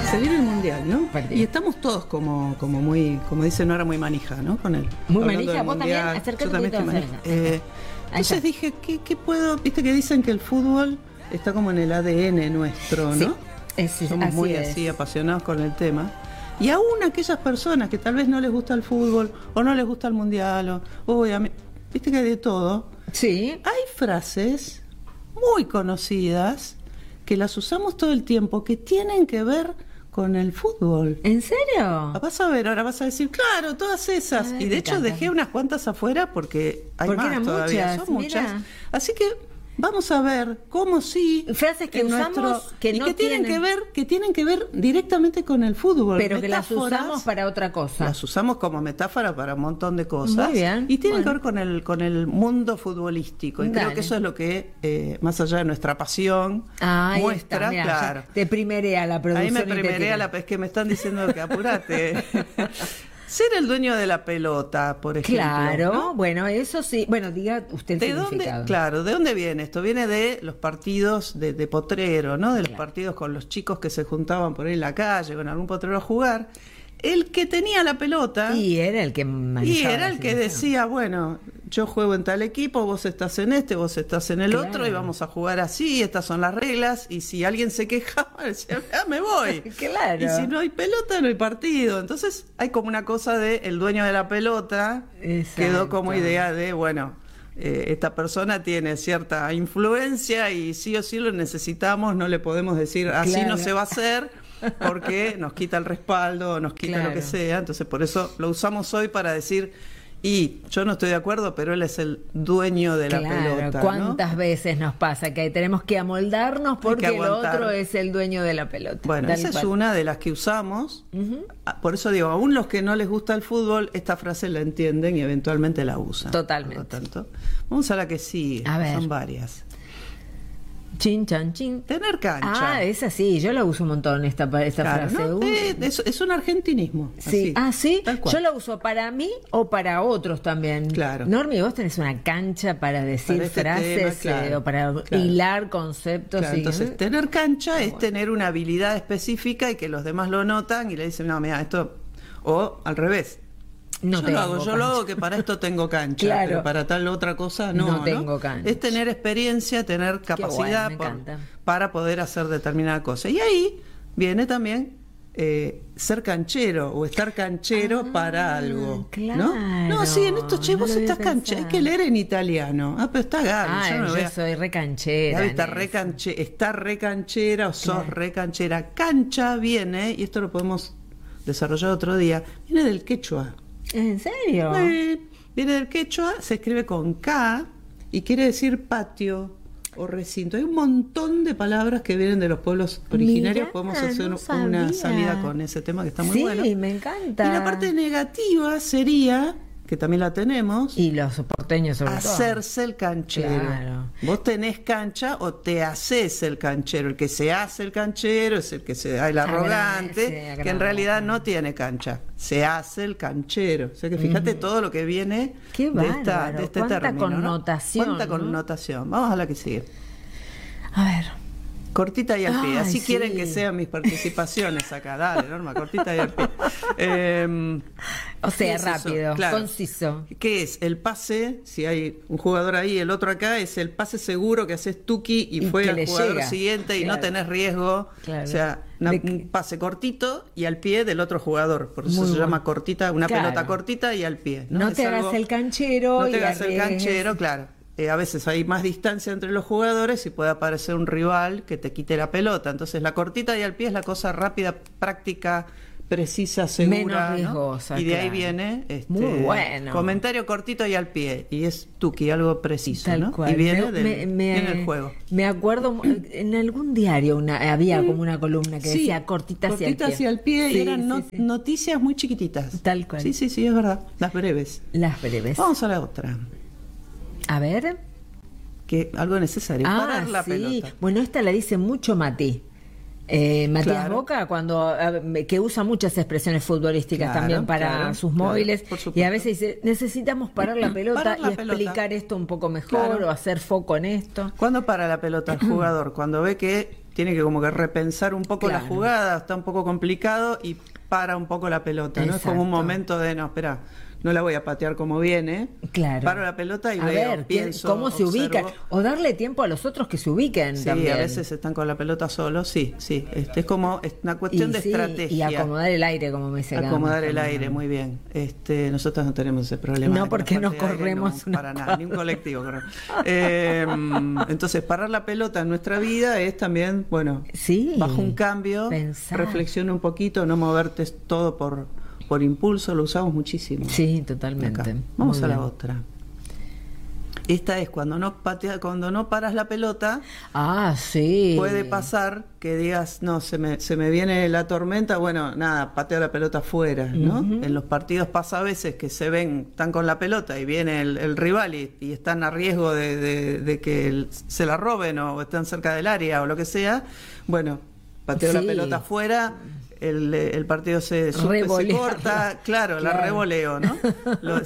Se viene el mundial, ¿no? Partido. Y estamos todos como muy, como dice Nora, muy manija, ¿no? Con él. Muy Hablando manija, del vos también, mundial. acércate Yo también un estoy poquito, manija. Entonces dije, ¿qué puedo? Viste que dicen que el fútbol está como en el ADN nuestro, ¿no? Sí, somos muy así apasionados con el tema. Y aún aquellas personas que tal vez no les gusta el fútbol o no les gusta el mundial viste que hay de todo. Sí. Hay frases muy conocidas que las usamos todo el tiempo que tienen que ver con el fútbol. ¿En serio? Vas a ver, ahora vas a decir, claro, todas esas. Ay, y de hecho encanta. dejé unas cuantas afuera porque hay Porque más eran todavía, muchas, son muchas. mira. Así que vamos a ver cómo sí frases que usamos que no tienen que ver directamente con el fútbol, pero que las metáforas, usamos para otra cosa. las usamos como metáfora para un montón de cosas. Muy bien, y tienen bueno. que ver con el mundo futbolístico, y creo Dale. que eso es lo que más allá de nuestra pasión Ahí muestra, está, mirá, claro. ya te primerea la producción. Ahí me y te primerea tira. es que me están diciendo que apurate. Ser el dueño de la pelota, por ejemplo. Claro, ¿no? bueno, eso sí. Bueno, diga usted el ¿De dónde, significado. claro, ¿de dónde viene esto? Viene de los partidos de potrero, ¿no? De los Claro. partidos con los chicos que se juntaban por ahí en la calle, con algún potrero a jugar. El que tenía la pelota Y era el que manejaba y era la el que situación. decía, bueno, yo juego en tal equipo, vos estás en este, vos estás en el Claro. otro, y vamos a jugar así, estas son las reglas, y si alguien se quejaba, decía, me voy. Claro. Y si no hay pelota, no hay partido. Entonces hay como una cosa de el dueño de la pelota, Exacto. quedó como idea de, bueno, esta persona tiene cierta influencia y sí o sí lo necesitamos, no le podemos decir así Claro. no se va a hacer, porque nos quita el respaldo, nos quita Claro. lo que sea. Entonces por eso lo usamos hoy para decir, y yo no estoy de acuerdo, pero él es el dueño de la pelota, ¿no? ¿Cuántas veces nos pasa que tenemos que amoldarnos porque el aguantar. otro es el dueño de la pelota? Bueno, Tal esa cual. es una de las que usamos. Por eso digo, aún los que no les gusta el fútbol, esta frase la entienden y eventualmente la usan. Totalmente. Por lo tanto, vamos a la que sigue. A ver. Son varias. Chin, chan, chin. Tener cancha. Ah, esa sí, yo la uso un montón, esta Claro, frase. ¿no? Es un argentinismo. Sí. así, Sí, tal cual. yo la uso para mí o para otros también. Claro. Normi, vos tenés una cancha para decir Para este frases tema, claro, o para claro. hilar conceptos. Claro, y- entonces, tener cancha es tener una habilidad específica y que los demás lo notan y le dicen, no, mira, esto. O al revés. No yo tengo lo cancha. hago que para esto tengo cancha, Claro. pero para tal otra cosa no. No tengo cancha. Es tener experiencia, tener capacidad bueno, me encanta. para poder hacer determinada cosa. Y ahí viene también ser canchero o estar canchero para algo. claro. No, sí, en esto, che, No vos lo había estás canchero, hay pensado. que leer en italiano. Ah, pero está Gaby. Ay, no yo voy a- soy re canchera. Gaby está en re, eso. está re canchera o sos Claro. re canchera. Cancha viene, y esto lo podemos desarrollar otro día, viene del quechua. ¿En serio? Viene del quechua, se escribe con K y quiere decir patio o recinto. Hay un montón de palabras que vienen de los pueblos originarios. Mirá, Podemos hacer no una sabía. salida con ese tema que está muy Sí, bueno. me encanta. Y la parte negativa sería, que también la tenemos, Y los porteños sobre todo. hacerse el canchero. Claro. Vos tenés cancha o te haces el canchero. El que se hace el canchero es el que se da el arrogante, Agrandece, que en realidad no tiene cancha. Se hace el canchero. O sea que fíjate todo lo que viene Qué de, bárbaro. de este Cuánta término, ¿no? connotación, Cuánta ¿no? connotación. Vamos a la que sigue. A ver. Cortita y al pie. Ay, Así sí. quieren que sean mis participaciones acá. Dale, Norma, cortita y al pie. O ¿Qué sea, es eso? rápido, Claro. conciso. ¿Qué es? El pase, si hay un jugador ahí, el otro acá, es el pase seguro que haces tuki y Y fue que al le jugador llega. siguiente y no Claro. tenés riesgo. Claro. O sea, un pase cortito y al pie del otro jugador. Por eso Muy se bueno. llama cortita, una Claro. pelota cortita y al pie. No Es te hagas algo- el canchero. No y te hagas el arriesgues. canchero, claro. A veces hay más distancia entre los jugadores y puede aparecer un rival que te quite la pelota. Entonces la cortita y al pie es la cosa rápida, práctica, precisa, segura. Menos ¿no? riesgosa, Y de ahí claro. viene Muy bueno. comentario cortito y al pie. Y es tuki, algo preciso, Tal ¿no? cual. Y viene viene del juego. Me acuerdo en algún diario había como una columna que decía cortitas hacia el pie. Sí, y eran sí, sí. noticias muy chiquititas. Tal cual. Sí, es verdad. Las breves. Las breves. Vamos a la otra. A ver. Que algo necesario. Parar la sí. pelota. Bueno, esta la dice mucho Mati. Matías Claro. Boca, que usa muchas expresiones futbolísticas Claro, también para claro, sus claro, móviles, por supuesto. y a veces dice, necesitamos parar la pelota Parar la y pelota. explicar esto un poco mejor, Claro. o hacer foco en esto. ¿Cuándo para la pelota el jugador? Cuando ve que tiene que como que repensar un poco la jugada, está un poco complicado y para un poco la pelota, ¿no? Es como un momento de, no, espera, no la voy a patear como viene. Claro. Paro la pelota y pienso, cómo se ubican. O darle tiempo a los otros que se ubiquen también. Sí, a veces están con la pelota solos, sí. Es como una cuestión de estrategia. Y acomodar el aire, como me dice. Acomodar el aire, muy bien. Nosotros no tenemos ese problema. No, porque no corremos. No, para nada, ni un colectivo. Entonces, parar la pelota en nuestra vida es también, bueno, bajo un cambio, reflexiona un poquito, no moverte todo por impulso, lo usamos muchísimo. Sí, totalmente. Acá. Vamos a la otra. Esta es cuando no paras la pelota. Sí. Puede pasar que digas, no, se me viene la tormenta, bueno, nada, pateo la pelota afuera, ¿no? En los partidos pasa a veces que están con la pelota y viene el rival y están a riesgo de que se la roben o están cerca del área o lo que sea. Bueno, pateo la pelota afuera. El partido se corta, claro, la revoleo, ¿no? Lo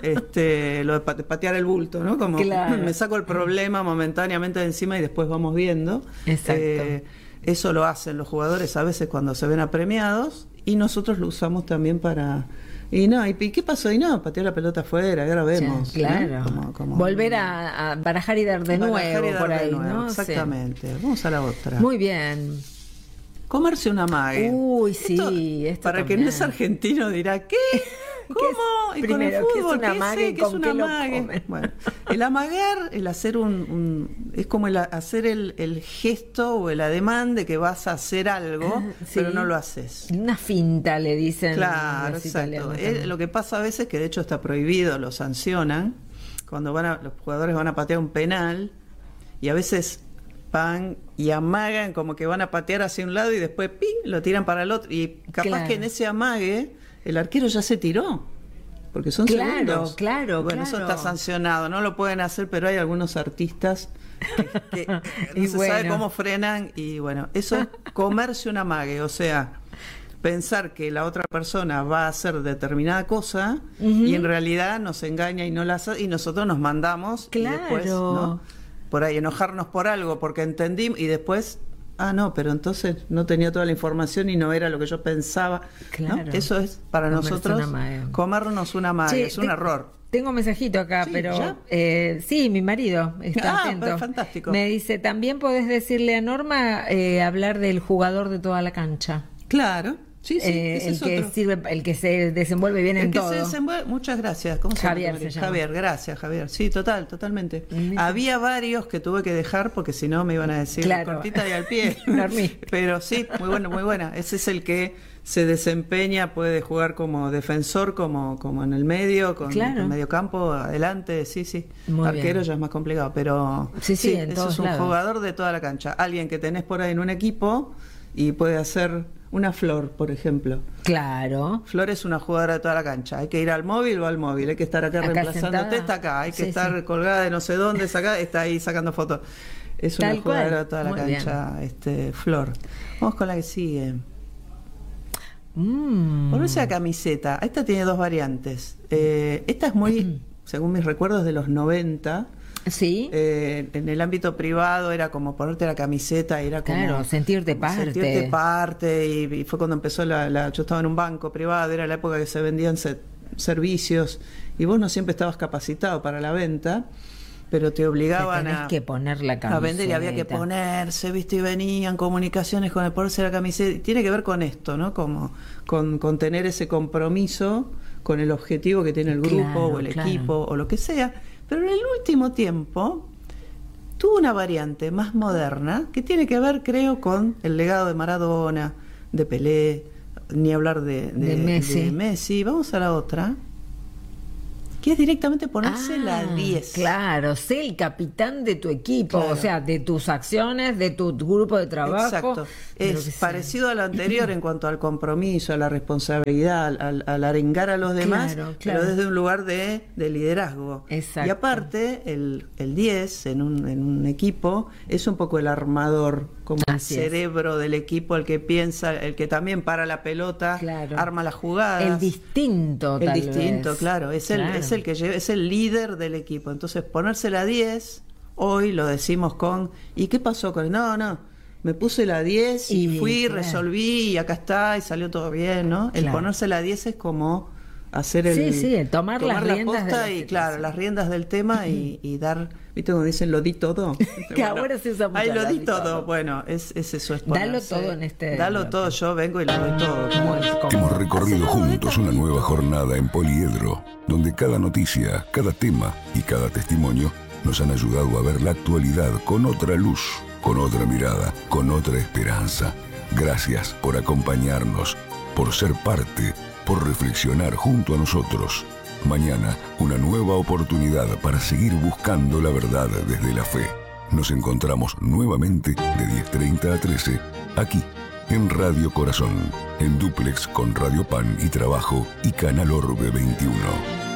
de patear el bulto, ¿no? Como me saco el problema momentáneamente de encima y después vamos viendo. Exacto. Eso lo hacen los jugadores a veces cuando se ven apremiados y nosotros lo usamos también para... ¿Y qué pasó? Y no, pateó la pelota afuera, ahora vemos. Sí, claro. ¿No? Volver a barajar y dar de nuevo por ahí, ¿no? Exactamente. Sí. Vamos a la otra. Muy bien. Comerse un amague. Uy, sí. Esto para también. Que no es argentino dirá, ¿qué? ¿Cómo? Y primero, con el fútbol, ¿qué es un amague? ¿Qué es un amague? Bueno, el amaguear, el hacer es como hacer el gesto o el ademán de que vas a hacer algo, pero no lo haces. Una finta, le dicen. Claro, exacto. Lo que pasa a veces, que de hecho está prohibido, lo sancionan, cuando los jugadores van a patear un penal, y a veces van y amagan como que van a patear hacia un lado y después ¡ping!, lo tiran para el otro, y capaz que en ese amague el arquero ya se tiró, porque son segundos. Bueno, eso está sancionado, no lo pueden hacer, pero hay algunos artistas que no se sabe cómo frenan, y bueno, eso es comerse un amague, o sea, pensar que la otra persona va a hacer determinada cosa y en realidad nos engaña y no la hace, y nosotros nos mandamos y después, ¿no? Por ahí enojarnos por algo porque entendí y después, no, pero entonces no tenía toda la información y no era lo que yo pensaba. Claro. ¿No? Eso es para nosotros comernos una amague, es un error. Tengo un mensajito acá, pero sí, mi marido está atento. Fantástico. Me dice, también podés decirle a Norma hablar del jugador de toda la cancha. Claro. Sí, el que se desenvuelve bien en todo. Muchas gracias. ¿Cómo Javier se llama. Javier, gracias, Javier. Sí, totalmente. Había varios que tuve que dejar porque si no me iban a decir cortita y al pie. Pero sí, muy buena. Ese es el que se desempeña, puede jugar como defensor, como en el medio, con el medio campo, adelante, sí. Muy arquero bien. ya es más complicado, pero sí, en eso todos es un lados. jugador de toda la cancha. Alguien que tenés por ahí en un equipo y puede hacer una Flor, por ejemplo. Claro. Flor es una jugadora de toda la cancha. Hay que ir al móvil o al móvil. Hay que estar acá reemplazándote. Sentada. Está acá. Hay que estar colgada de no sé dónde. Está ahí sacando fotos. Es una jugadora de toda la cancha, Flor. Vamos con la que sigue. Volverse a camiseta. Esta tiene dos variantes. Esta es muy, según mis recuerdos, de los 90. Sí. En el ámbito privado era como ponerte la camiseta, era como sentirte parte. Y fue cuando empezó yo estaba en un banco privado, era la época que se vendían servicios y vos no siempre estabas capacitado para la venta, pero te obligaban que poner la camiseta. A vender y había que ponerse, ¿viste? Y venían comunicaciones con el ponerse la camiseta. Y tiene que ver con esto, ¿no? Como con tener ese compromiso con el objetivo que tiene el grupo o el equipo o lo que sea. Pero en el último tiempo tuvo una variante más moderna que tiene que ver, creo, con el legado de Maradona, de Pelé, ni hablar de Messi. Vamos a la otra, que es directamente ponerse la 10. Claro, sé el capitán de tu equipo, o sea, de tus acciones, de tu grupo de trabajo. Exacto. Es parecido a lo anterior en cuanto al compromiso, a la responsabilidad, al arengar a los demás, pero desde un lugar de liderazgo. Exacto. Y aparte, el 10 en un equipo es un poco el armador, como el cerebro del equipo, el que piensa, el que también para la pelota, arma las jugadas. El distinto, claro. Es el que lleva, es el líder del equipo. Entonces, ponerse la 10, hoy lo decimos con ¿y qué pasó con él? No, me puse la 10 y fui, claro. resolví y acá está y salió todo bien, ¿no? El Claro. ponerse la 10 es como hacer el... Sí, el tomar las la riendas de posta la y situación. claro, las riendas del tema y dar, ¿viste cómo dicen lo di todo? Que ahora se usa mucho, Ahí lo lo di di todo. todo. Bueno, es eso, es Dalo ponerse. todo en este Dalo bloque. todo, yo vengo y lo doy todo. Hemos recorrido juntos una nueva jornada en Poliedro, donde cada noticia, cada tema y cada testimonio nos han ayudado a ver la actualidad con otra luz, con otra mirada, con otra esperanza. Gracias por acompañarnos, por ser parte, por reflexionar junto a nosotros. Mañana, una nueva oportunidad para seguir buscando la verdad desde la fe. Nos encontramos nuevamente de 10:30 a 13, aquí, en Radio Corazón, en dúplex con Radio Pan y Trabajo y Canal Orbe 21.